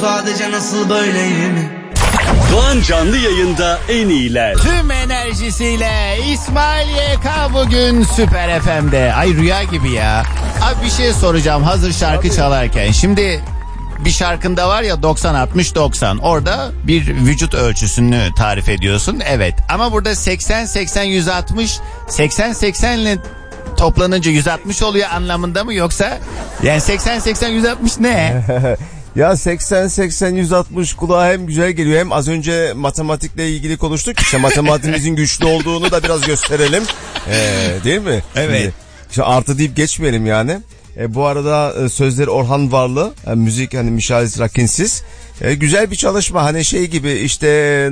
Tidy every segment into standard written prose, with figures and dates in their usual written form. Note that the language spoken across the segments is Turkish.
sadece nasıl böyleyim. Doğan canlı yayında en iyiler. Tüm enerjisiyle İsmail YK bugün Süper FM'de. Ay rüya gibi ya. Abi bir şey soracağım hazır şarkı çalarken. Şimdi bir şarkında var ya 90-60-90. Orada bir vücut ölçüsünü tarif ediyorsun. Evet ama burada 80-80-160 80-80 ile toplanınca 160 oluyor anlamında mı yoksa? Yani 80-80-160 ne? Ya 80-80-160 kulağa hem güzel geliyor hem az önce matematikle ilgili konuştuk. İşte matematiğimizin güçlü olduğunu da biraz gösterelim. Değil mi? Evet. Şimdi, işte artı deyip geçmeyelim yani. Bu arada sözleri Orhan Varlı, müzik hani Mişalis Rakinsiz. Güzel bir çalışma hani şey gibi işte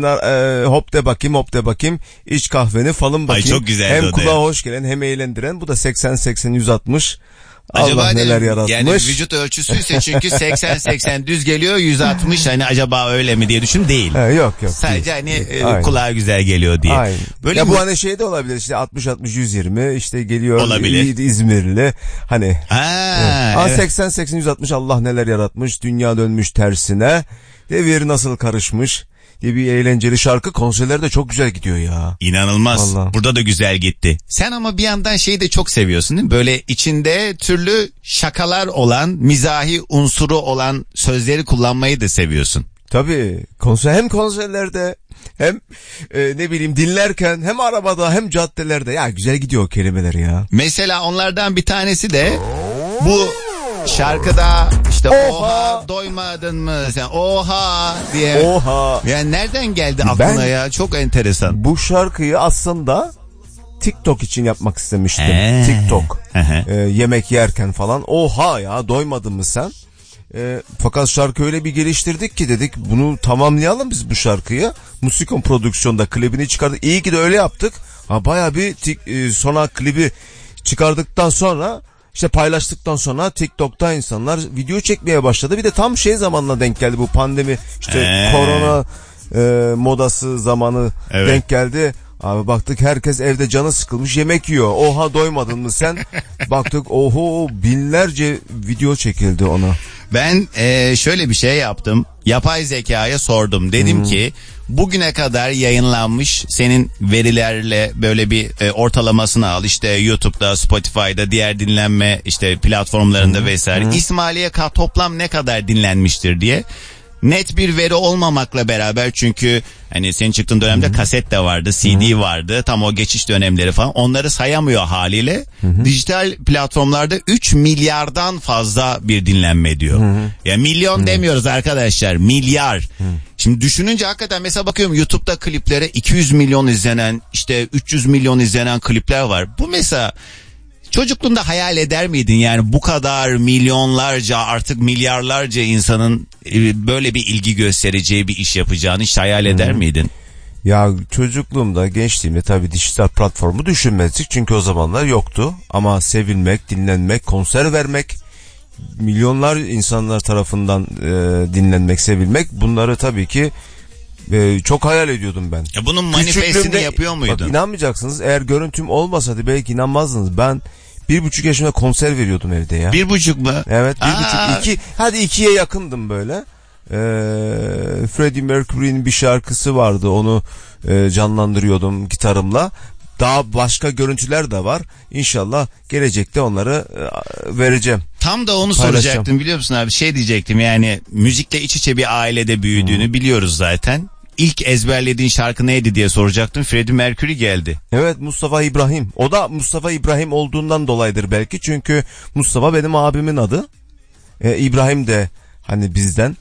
hop de bakayım iç kahveni falın bakayım. Ay çok güzel. Hem kulağa hoş gelen hem eğlendiren bu da 80-80-160. Acaba Allah neler yaratmış. Yani vücut ölçüsüyse çünkü 80-80 düz geliyor 160 hani acaba öyle mi diye düşün değil. Yok. Sadece değil. hani kulağa güzel geliyor diye. Aynen. Böyle ya bu hani şey de olabilir işte 60-60-120 işte geliyor olabilir. İzmirli hani. Evet. 80-80-160 Allah neler yaratmış dünya dönmüş tersine devir nasıl karışmış diye bir eğlenceli şarkı konserlerde çok güzel gidiyor ya. İnanılmaz. Vallahi. Burada da güzel gitti. Sen ama bir yandan şeyi de çok seviyorsun değil mi? Böyle içinde türlü şakalar olan, mizahi unsuru olan sözleri kullanmayı da seviyorsun. Tabii hem konserlerde hem ne bileyim dinlerken hem arabada hem caddelerde ya güzel gidiyor o kelimeler ya. Mesela onlardan bir tanesi de bu şarkıda işte oha doymadın mı sen oha diye. Oha. Yani nereden geldi aklına ya? Çok enteresan. Bu şarkıyı aslında TikTok için yapmak istemiştim. TikTok. Yemek yerken falan. Oha ya doymadın mı sen? Fakat şarkı öyle bir geliştirdik ki dedik bunu tamamlayalım biz bu şarkıyı. Musikon prodüksiyonda klibini çıkardık. İyi ki de öyle yaptık. Bayağı bir sonra klibi çıkardıktan sonra işte paylaştıktan sonra TikTok'ta insanlar video çekmeye başladı. Bir de tam şey zamanla denk geldi bu pandemi işte korona modası zamanı denk geldi. Abi baktık herkes evde canı sıkılmış yemek yiyor. Oha doymadın mı sen? Baktık oho binlerce video çekildi ona. Ben şöyle bir şey yaptım. Yapay zekaya sordum. Dedim ki bugüne kadar yayınlanmış senin verilerle böyle bir ortalamasını al. İşte YouTube'da, Spotify'da, diğer dinlenme işte platformlarında vesaire. İsmail YK toplam ne kadar dinlenmiştir diye. Net bir veri olmamakla beraber çünkü hani senin çıktığın dönemde kaset de vardı, CD vardı. Tam o geçiş dönemleri falan. Onları sayamıyor haliyle. Dijital platformlarda 3 milyardan fazla bir dinlenme diyor. Ya milyon demiyoruz arkadaşlar, milyar. Şimdi düşününce hakikaten mesela bakıyorum YouTube'da kliplere 200 milyon izlenen, işte 300 milyon izlenen klipler var. Bu mesela çocukluğunda hayal eder miydin yani bu kadar milyonlarca artık milyarlarca insanın böyle bir ilgi göstereceği bir iş yapacağını hiç hayal eder miydin? Ya çocukluğumda gençliğimde tabii dijital platformu düşünmezdik çünkü o zamanlar yoktu ama sevilmek, dinlenmek, konser vermek, milyonlar insanlar tarafından dinlenmek, sevilmek bunları tabii ki çok hayal ediyordum ben. Ya bunun manifestini yapıyor muydun? Bak inanmayacaksınız eğer görüntüm olmasaydı belki inanmazdınız ben 1,5 yaşında konser veriyordum evde ya. 1,5 mu? Evet 1,5 2 hadi 2'ye yakındım böyle. Freddie Mercury'nin bir şarkısı vardı onu canlandırıyordum gitarımla. Daha başka görüntüler de var. İnşallah gelecekte onları vereceğim. Tam da onu soracaktım biliyor musun abi? Şey diyecektim yani müzikle iç içe bir ailede büyüdüğünü biliyoruz zaten. İlk ezberlediğin şarkı neydi diye soracaktım. Freddie Mercury geldi. Evet Mustafa İbrahim. O da Mustafa İbrahim olduğundan dolayıdır belki. Çünkü Mustafa benim abimin adı. İbrahim de hani bizden.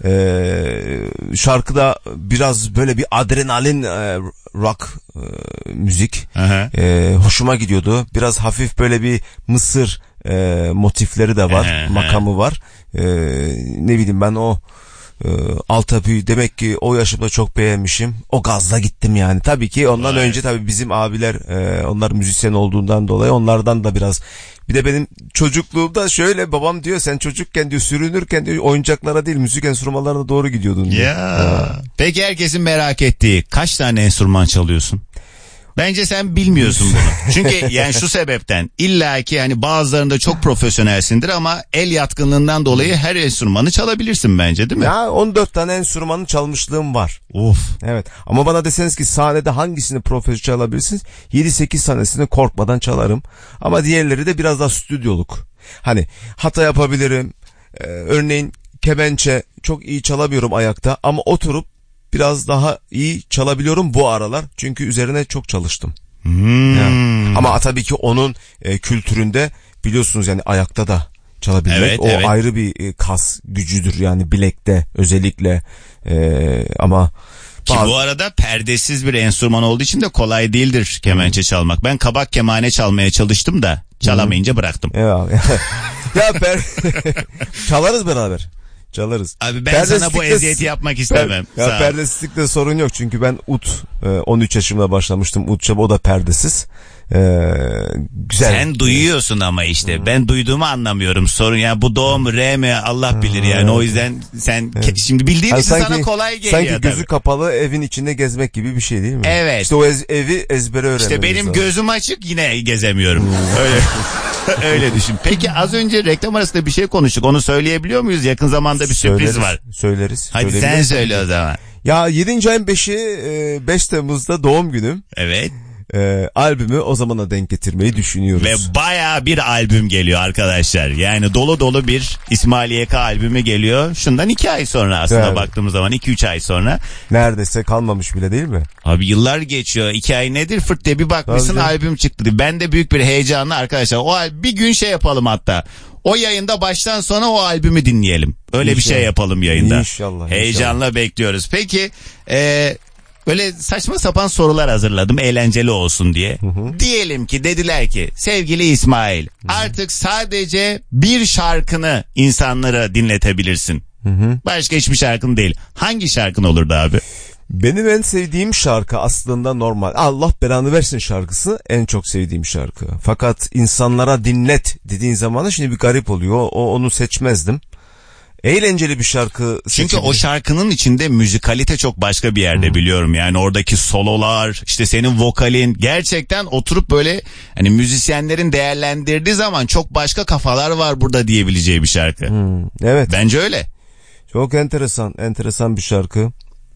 Şarkıda biraz böyle bir adrenalin rock müzik hoşuma gidiyordu. Biraz hafif böyle bir Mısır motifleri de var, makamı var. Ne bileyim ben o Altyapıyı demek ki o yaşımda çok beğenmişim. O gazla gittim yani. Tabii ki ondan önce tabii bizim abiler onlar müzisyen olduğundan dolayı onlardan da biraz. Bir de benim çocukluğumda şöyle babam diyor sen çocukken diyor sürünürken diyor oyuncaklara değil müzik enstrümanlarına doğru gidiyordun diyor. Ya. Peki herkesin merak ettiği kaç tane enstrüman çalıyorsun? Bence sen bilmiyorsun bunu. Çünkü yani şu sebepten illaki hani bazılarında çok profesyonelsindir ama el yatkınlığından dolayı her enstrümanı çalabilirsin bence, değil mi? Ya 14 tane enstrümanı çalmışlığım var. Of. Evet ama bana deseniz ki sahnede hangisini profesyonel çalabilirsiniz? 7-8 tanesini korkmadan çalarım. Ama diğerleri de biraz daha stüdyoluk. Hani hata yapabilirim. Örneğin kemençe çok iyi çalamıyorum ayakta ama oturup biraz daha iyi çalabiliyorum bu aralar. Çünkü üzerine çok çalıştım. Yani. Ama tabii ki onun kültüründe biliyorsunuz yani ayakta da çalabilmek. Evet, o evet. ayrı bir kas gücüdür yani bilekte özellikle ama... Ki bu arada perdesiz bir enstrüman olduğu için de kolay değildir kemençe çalmak. Ben kabak kemane çalmaya çalıştım da çalamayınca bıraktım. Ya çalarız beraber. Çalarız. Abi ben sana bu eziyeti yapmak istemem. Ya perdesizlikte sorun yok çünkü ben ut 13 yaşımda başlamıştım ut çalma, o da perdesiz. Güzel. Sen duyuyorsun ama işte ben duyduğumu anlamıyorum, sorun yani bu doğum re mi Allah bilir yani o yüzden sen şimdi bildiğin için sana kolay geliyor. Sanki gözü kapalı evin içinde gezmek gibi bir şey değil mi? Evet. İşte o evi ezbere öğrenmemiz İşte benim lazım. gözüm açık yine gezemiyorum. Öyle. Öyle düşün. Peki az önce reklam arasında bir şey konuştuk. Onu söyleyebiliyor muyuz? Yakın zamanda bir sürpriz var. Söyleriz. Hadi sen söyle o zaman. Ya 7. ayın 5'i 5 Temmuz'da doğum günüm. Evet. Albümü o zamana denk getirmeyi düşünüyoruz. Ve bayağı bir albüm geliyor arkadaşlar. Yani dolu dolu bir İsmail YK albümü geliyor. Şundan 2 ay sonra aslında evet. Baktığımız zaman 2-3 ay sonra. Neredeyse kalmamış bile değil mi? Abi yıllar geçiyor. 2 ay nedir fırt diye bir bakmışsın albüm çıktı. Ben de büyük bir heyecanla arkadaşlar. Bir gün şey yapalım hatta. O yayında baştan sona o albümü dinleyelim. Öyle İnşallah. Bir şey yapalım yayında. İnşallah. Heyecanla bekliyoruz. Peki böyle saçma sapan sorular hazırladım eğlenceli olsun diye. Diyelim ki dediler ki sevgili İsmail artık sadece bir şarkını insanlara dinletebilirsin. Başka hiçbir şarkın değil. Hangi şarkın olurdu abi? Benim en sevdiğim şarkı aslında normal. Allah belanı versin şarkısı en çok sevdiğim şarkı. Fakat insanlara dinlet dediğin zaman da şimdi bir garip oluyor. Onu seçmezdim. Eğlenceli bir şarkı. Çünkü o şarkının içinde müzikalite çok başka bir yerde biliyorum. Yani oradaki sololar, işte senin vokalin gerçekten oturup böyle hani müzisyenlerin değerlendirdiği zaman çok başka kafalar var burada diyebileceği bir şarkı. Evet. Bence öyle. Çok enteresan bir şarkı.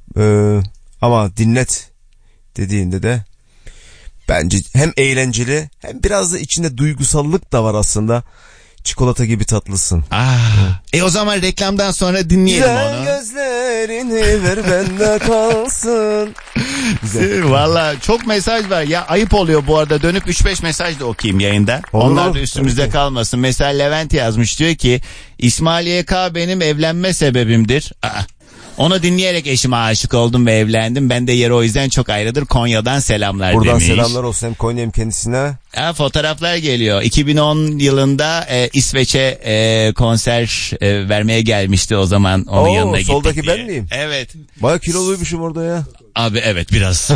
Ama dinlet dediğinde de bence hem eğlenceli hem biraz da içinde duygusallık da var aslında. Çikolata gibi tatlısın. O zaman reklamdan sonra dinleyelim güzel onu. Gözlerini ver bende kalsın. Valla çok mesaj var. Ya ayıp oluyor bu arada, dönüp 3-5 mesaj da okuyayım yayında. Onlar da üstümüzde kalmasın. Mesela Levent yazmış, diyor ki İsmail YK benim evlenme sebebimdir. Onu dinleyerek eşime aşık oldum ve evlendim. Ben de yeri o yüzden çok ayrıdır. Konya'dan selamlar buradan demiş. Buradan selamlar olsun hem Konya hem kendisine. Fotoğraflar geliyor. 2010 yılında İsveç'e konser vermeye gelmişti o zaman. Onun yanına gittik soldaki diye. ben miyim? Evet. Bayağı kiloluymuşum orada ya. Abi evet biraz.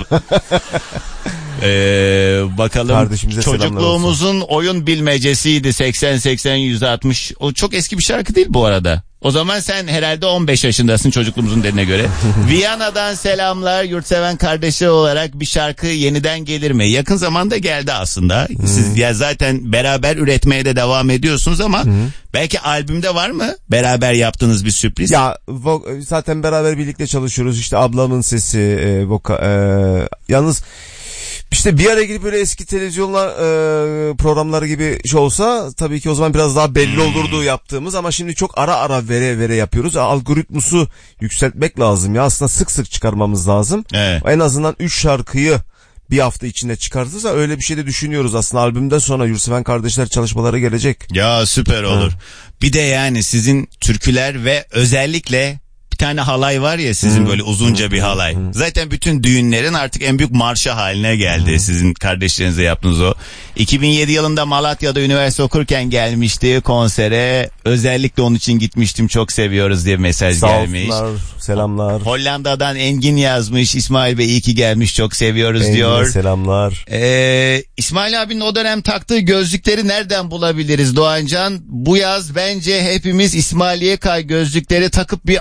Bakalım, çocukluğumuzun oyun bilmecesiydi 80-80-160. O çok eski bir şarkı değil bu arada. O zaman sen herhalde 15 yaşındasın çocukluğumuzun dediğine göre. Viyana'dan selamlar, yurtseven kardeşi olarak bir şarkı yeniden gelir mi? Yakın zamanda geldi aslında. Siz ya zaten beraber üretmeye de devam ediyorsunuz ama belki albümde var mı beraber yaptığınız bir sürpriz? Ya zaten beraber birlikte çalışıyoruz. İşte ablamın sesi, yalnız İşte bir ara girip böyle eski televizyonlar programları gibi şey olsa tabii ki o zaman biraz daha belli olurdu yaptığımız, ama şimdi çok ara vere yapıyoruz. Algoritmusu yükseltmek lazım ya, aslında sık sık çıkarmamız lazım. Evet. En azından 3 şarkıyı bir hafta içinde çıkartırsa öyle bir şey de düşünüyoruz aslında. Albümden sonra Yurtseven Kardeşler çalışmaları gelecek. Ya süper olur. Bir de yani sizin türküler ve özellikle bir tane halay var ya sizin, böyle uzunca bir halay. Zaten bütün düğünlerin artık en büyük marşı haline geldi. Sizin kardeşlerinize yaptığınız o. 2007 yılında Malatya'da üniversite okurken gelmişti konsere. Özellikle onun için gitmiştim. Çok seviyoruz diye mesaj gelmiş. Sağ olsunlar, selamlar. Hollanda'dan Engin yazmış. İsmail Bey iyi ki gelmiş, çok seviyoruz Engin'e diyor. selamlar. İsmail abinin o dönem taktığı gözlükleri nereden bulabiliriz Doğancan? Bu yaz bence hepimiz İsmail YK gözlükleri takıp bir akım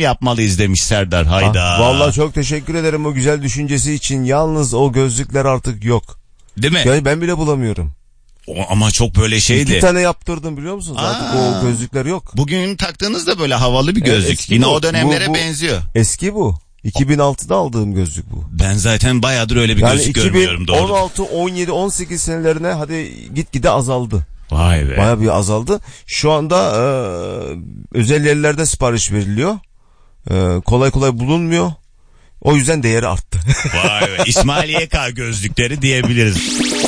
yapmalıyız demiş Serdar. Hayda. Vallahi çok teşekkür ederim o güzel düşüncesi için. Yalnız o gözlükler artık yok. Değil mi? Yani ben bile bulamıyorum. Ama çok böyle şeydi. 2 tane yaptırdım biliyor musunuz? Artık o gözlükler yok. Bugün taktığınız da böyle havalı bir gözlük. Eski Yine bu. o dönemlere Bu benziyor. Eski bu. 2006'da aldığım gözlük bu. Ben zaten bayağıdır öyle bir gözlük görmüyorum. Doğru. 2016, 17, 18 senelerine hadi gitgide azaldı. Vay be. Bayağı bir azaldı. Şu anda özel yerlerde sipariş veriliyor. Kolay kolay bulunmuyor. O yüzden değeri arttı. Vay be. İsmail YK gözlükleri diyebiliriz.